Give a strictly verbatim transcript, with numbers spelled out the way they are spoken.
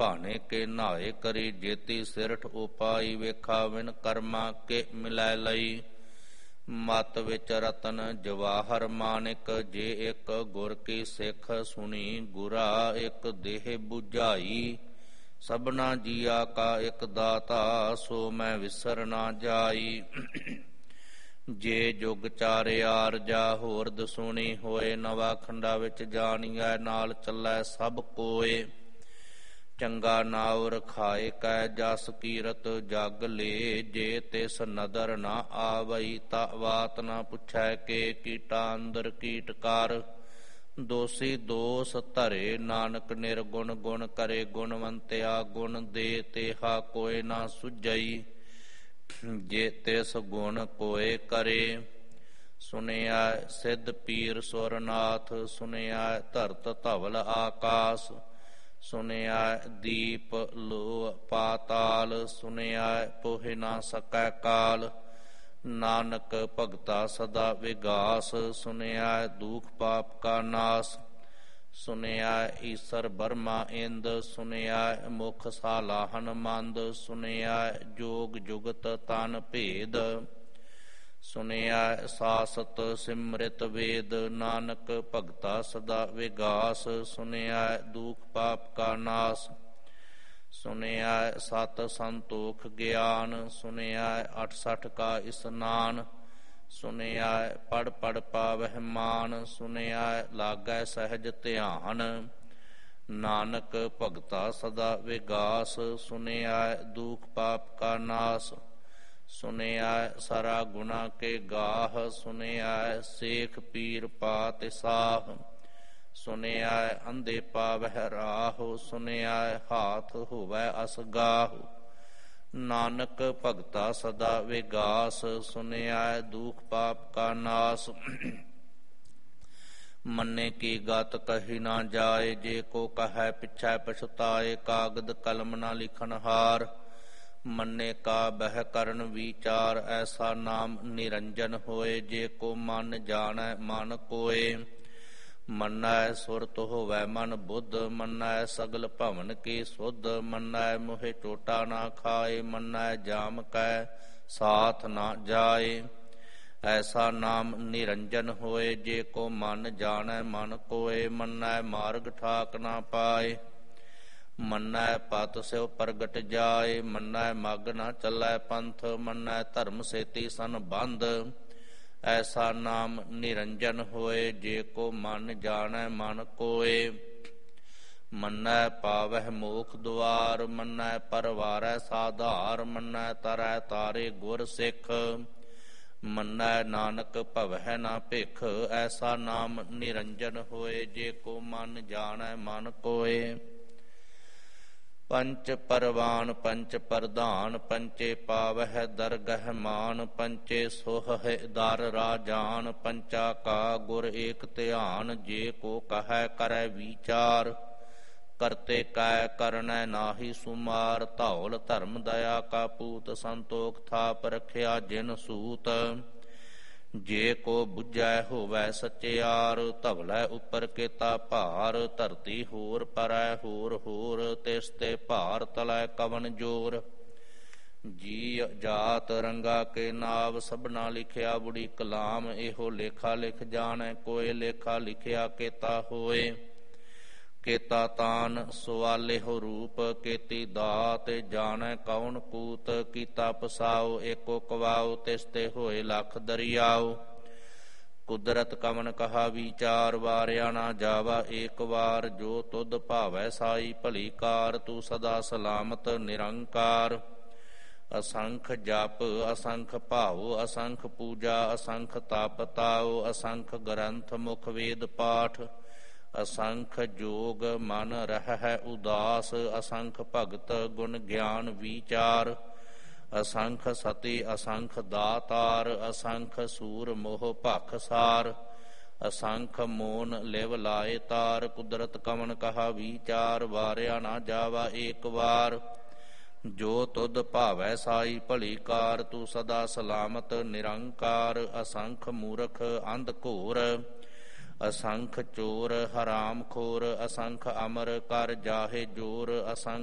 ਭਾਣੇ ਕੇ ਨਹਾਏ ਕਰੀ ਜੇਤੀ ਸਿਰਠ ਉਪਾਈ ਵੇਖਾ ਵਿਨ ਕਰਮਾ ਕੇ ਮਿਲੈ ਲਈ। ਮਤ ਵਿੱਚ ਰਤਨ ਜਵਾਹਰ ਮਾਨਿਕ ਜੇ ਇੱਕ ਗੁਰ ਕੀ ਸਿੱਖ ਸੁਣੀ ਗੁਰਾ ਇੱਕ ਦੇਹ 부ਝਾਈ। ਸਭਨਾ ਜੀਆ ਕਾ ਇੱਕ ਦਾਤਾ ਸੋ ਮੈਂ ਵਿਸਰ ਨਾ ਜਾਈ। ਜੇ ਜੁਗ ਚਾਰਿਆਰ ਜਾ ਹੋਰ ਦਸੂਣੀ ਹੋਏ ਨਵਾ ਖੰਡਾ ਵਿੱਚ ਜਾਣੀਐ ਨਾਲ ਚੱਲੈ ਸਭ ਕੋਏ। ਚੰਗਾ ਨਾਉ ਰਖਾਏ ਕੈ ਜਸ ਕੀਰਤ ਜਗ ਲੇ ਜੇ ਤਿਸ ਨਦਰ ਨਾ ਆਵਈ ਤਾ ਬਾਤ ਨਾ ਪੁੱਛੈ ਕੇ ਕੀਟਾ ਅੰਦਰ ਕੀਟ ਕਰ। ਦੋਸੀ ਦੋਸ ਧਰੇ ਨਾਨਕ ਨਿਰਗੁਣ ਗੁਣ ਕਰੇ ਗੁਣਵੰਤਿਆ ਗੁਣ ਦੇ ਤੇਹਾ ਕੋਇ ਨਾ ਸੁਝਈ। ਜੇ ਤਿਸ ਗੁਣ ਕੋਇ ਕਰੇ ਸੁਨਿਆ ਸਿੱਧ ਪੀਰ ਸੁਰਨਾਥ। ਸੁਨਿਆ ਧਰਤ ਧਵਲ ਆਕਾਸ ਸੁਨਿਆ ਦੀਪ ਲੋ ਪਾਤਾਲ। ਸੁਨਿਆ ਪੋਹਿ ਨਾ ਸਕੈ ਕਾਲ ਨਾਨਕ ਭਗਤਾ ਸਦਾ ਵਿਗਾਸ। ਸੁਨਿਆ ਦੁਖ ਪਾਪ ਕਾ ਨਾਸ ਸੁਨਿਆ ਈਸਰ ਬਰਮਾ ਇੰਦ। ਸੁਨਿਆ ਮੁਖ ਸਾਲਾਹਨ ਮੰਦ ਸੁਨਿਆ ਜੋਗ ਜੁਗਤ ਤਨ ਭੇਦ। ਸੁਨਿਆ ਸਾਸਤ ਸਿਮਰਿਤ ਵੇਦ ਨਾਨਕ ਭਗਤਾ ਸਦਾ ਵਿਗਾਸ। ਸੁਨਿਆ ਦੁਖ ਪਾਪ ਕਾ ਨਾਸ ਸੁਨਿਆ ਸਤ ਸੰਤੋਖ ਗਿਆਨ। ਸੁਨਿਆ ਅਠਸਠ ਕਾ ਇਸਨਾਨ ਸੁਨਿਆ ਪੜ ਪੜ ਪਾਵਹਿ ਮਾਨ। ਸੁਨਿਆ ਲਾਗੈ ਸਹਿਜ ਧਿਆਨ ਨਾਨਕ ਭਗਤਾ ਸਦਾ ਵਿਗਾਸ। ਸੁਨਿਆ ਦੁਖ ਪਾਪ ਕਾ ਨਾਸ ਸੁਨਿਆ ਸਾਰਾ ਗੁਨਾ ਕੇ ਗਾਹ। ਸੁਨਿਆ ਸੇਖ ਪੀਰ ਪਾਤਿ ਸਾਹ ਸੁਨਿਆ ਅੰਧੇ ਪਾਵਹਿ ਰਾਹ। ਸੁਨਿਆ ਹਾਥ ਹੋਵੈ ਅਸਗਾਹ ਨਾਨਕ ਭਗਤਾ ਸਦਾ ਵਿਗਾਸ। ਸੁਨਿਆ ਦੁਖ ਪਾਪ ਕਾ ਨਾਸ ਮੰਨੇ ਕੀ ਗਤ ਕਹੀ ਨਾ ਜਾਏ। ਜੇ ਕੋ ਕਹੈ ਪਿਛੈ ਪਛਤਾਏ ਕਾਗਦ ਕਲਮ ਨਾ ਲਿਖਣ ਹਾਰ। ਮੰਨੇ ਕਾ ਬਹਿ ਕਰਨ ਵਿਚਾਰ ਐਸਾ ਨਾਮ ਨਿਰੰਜਨ ਹੋਏ। ਜੇ ਕੋ ਮਨ ਜਾਣੈ ਮਨ ਕੋਏ ਮੰਨੈ ਸੁਰਤ ਹੋਵੈ ਮਨ ਬੁੱਧ। ਮੰਨੈ ਸਗਲ ਭਵਨ ਕੀ ਸੁਧ ਮੰਨੈ ਮੋਹਿ ਟੋਟਾ ਨਾ ਖਾਏ। ਮੰਨੈ ਜਾਮ ਕੈ ਸਾਥ ਨਾ ਜਾਏ ਐਸਾ ਨਾਮ ਨਿਰੰਜਨ ਹੋਏ। ਜੇ ਕੋ ਮਨ ਜਾਣੈ ਮਨ ਕੋਏ ਮੰਨੈ ਮਾਰਗ ਠਾਕ ਨਾ ਪਾਏ। ਮੰਨੈ ਪਤ ਸਿਉ ਪ੍ਰਗਟ ਜਾਏ ਮੰਨੈ ਮਗ ਨਾ ਚੱਲੈ ਪੰਥ। ਮੰਨੈ ਧਰਮ ਸੇਤੀ ਸੰਬੰਧ ਐਸਾ ਨਾਮ ਨਿਰੰਜਨ ਹੋਏ। ਜੇ ਕੋ ਮਨ ਜਾਣੈ ਮਨ ਕੋਏ ਮੰਨੈ ਪਾਵਹਿ ਮੋਖ ਦੁਆਰ। ਮੰਨੈ ਪਰਵਾਰੈ ਸਾਧਾਰ ਮੰਨੈ ਤਰੈ ਤਾਰੇ ਗੁਰ ਸਿੱਖ। ਮੰਨੈ ਨਾਨਕ ਭਵਹਿ ਨਾ ਭਿਖ ਐਸਾ ਨਾਮ ਨਿਰੰਜਨ ਹੋਏ। ਜੇ ਕੋ ਮਨ ਜਾਣੈ ਮਨ ਕੋਏ ਪੰਚ ਪਰਵਾਨ ਪੰਚ ਪ੍ਰਧਾਨ ਪੰਚੇ ਪਾਵਹਿ ਦਰਗਹਿ ਮਾਨ। ਪੰਚੇ ਸੋਹਹਿ ਦਰ ਰਾਜਾਨ ਪੰਚਾ ਕਾ ਗੁਰ ਏਕ ਧਿਆਨ। ਜੇ ਕੋ ਕਹੈ ਕਰੈ ਵਿਚਾਰ ਕਰਤੇ ਕੈ ਕਰਨੈ ਨਾਹੀ ਸੁਮਾਰ। ਧੌਲ ਧਰਮ ਦਇਆ ਕਾ ਪੂਤ ਸੰਤੋਖ ਥਾਪ ਰਖਿਆ ਜਿਨ ਸੂਤ। ਜੇ ਕੋ ਬੁਝੈ ਹੋਵੈ ਸਚਿਆਰ ਧਵਲੈ ਉੱਪਰ ਕੇਤਾ ਭਾਰ। ਧਰਤੀ ਹੋਰ ਪਰੈ ਹੋਰ ਹੋਰ ਤਿਸ ਤੇ ਭਾਰ ਤਲੈ ਕਵਨ ਜੋਰ। ਜੀ ਜਾਤ ਰੰਗਾ ਕੇ ਨਾਵ ਸਭਨਾ ਲਿਖਿਆ ਬੁੜੀ ਕਲਾਮ। ਇਹੋ ਲੇਖਾ ਲਿਖ ਜਾਣੈ ਕੋਇ ਲੇਖਾ ਲਿਖਿਆ ਕੇਤਾ ਹੋਏ। ਕੇਤਾ ਤਾਨ ਸਵਾਲੇਹੁ ਰੂਪ ਕੇਤੀ ਦਾਤ। ਜਾਣੈ ਕੌਣ ਕੂਤ ਕੀਤਾ ਪਸਾਉ ਏਕੋ ਕਵਾਉ। ਤਿਸ ਤੇ ਹੋਏ ਲੱਖ ਦਰਿਆਉ। ਕੁਦਰਤ ਕਵਨ ਕਹਾ ਵਿਚਾਰ ਵਾਰਿਆ ਨਾ ਜਾਵਾ ਏਕ ਵਾਰ। ਜੋ ਤੁਧ ਭਾਵੈ ਸਾਈ ਭਲੀ ਕਾਰ ਤੂੰ ਸਦਾ ਸਲਾਮਤ ਨਿਰੰਕਾਰ। ਅਸੰਖ ਜਪ ਅਸੰਖ ਭਾਉ ਅਸੰਖ ਪੂਜਾ ਅਸੰਖ ਤਪ ਤਾਉ। ਅਸੰਖ ਗ੍ਰੰਥ ਮੁਖ ਵੇਦ ਪਾਠ ਅਸੰਖ ਜੋਗ ਮਨ ਰਹਿ ਉਦਾਸ। ਅਸੰਖ ਭਗਤ ਗੁਣ ਗਿਆਨ ਵਿਚਾਰ ਅਸੰਖ ਸਤੀ ਅਸੰਖ ਦਾਤਾਰ। ਅਸੰਖ ਸੂਰ ਮੋਹ ਭਖ ਸਾਰ ਅਸੰਖ ਮੋਨ ਲਿਵ ਲਾਏ ਤਾਰ। ਕੁਦਰਤ ਕਵਨ ਕਹਾ ਵਿਚਾਰ ਵਾਰਿਆ ਨਾ ਜਾਵਾ ਏਕ ਵਾਰ। ਜੋ ਤੁਧ ਭਾਵੈ ਸਾਈ ਭਲੀ ਕਾਰ ਤੂੰ ਸਦਾ ਸਲਾਮਤ ਨਿਰੰਕਾਰ। ਅਸੰਖ ਮੂਰਖ ਅੰਧ ਘੋਰ ਅਸੰਖ ਚੋਰ ਹਰਾਮ ਖੋਰ। ਅਸੰਖ ਅਮਰ ਕਰ ਜਾਹੇ ਜੋਰ ਅਸੰਖ